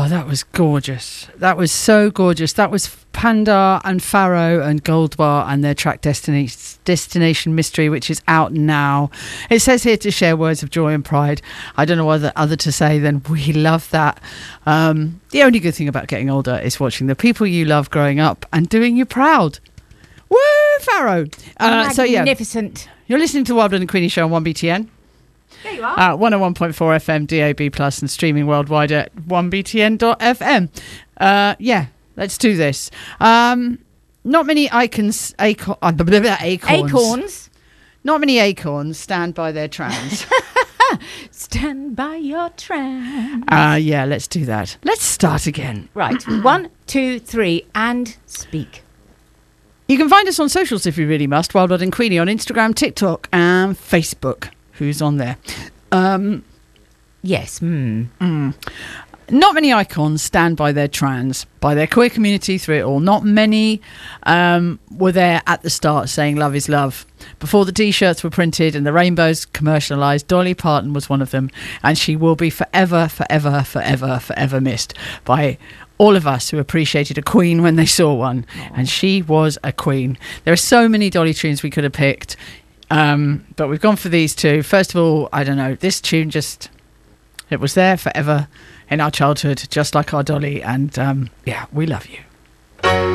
Oh, that was gorgeous. That was so gorgeous. That was Panda and Pharaoh and Goldbar and their track Destination Mystery, which is out now. It says here to share words of joy and pride. I don't know what other to say than we love that. The only good thing about getting older is watching the people you love growing up and doing you proud. Woo, Pharaoh. Magnificent. So, you're listening to Wildwood and Queenie Show on 1BTN. There you are. 101.4 FM, DAB+, and streaming worldwide at 1BTN.fm. Let's do this. Not many acorns. Not many acorns stand by their trams. Stand by your trams. Let's do that. Let's start again. Right. 1, 2, 3, and speak. You can find us on socials if you really must. Wildwood and Queenie on Instagram, TikTok, and Facebook. Who's on there? Yes. Not many icons stand by their trans, by their queer community through it all. Not many were there at the start saying love is love. Before the T-shirts were printed and the rainbows commercialised, Dolly Parton was one of them. And she will be forever, forever, forever, forever missed by all of us who appreciated a queen when they saw one. Aww. And she was a queen. There are so many Dolly tunes we could have picked. But we've gone for these two. First of all, I don't know, this tune it was there forever in our childhood, just like our Dolly, and we love you.